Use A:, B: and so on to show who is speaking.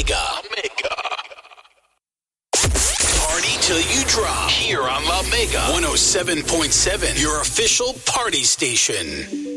A: Mega. Party till you drop here on La Mega 107.7, your official party station.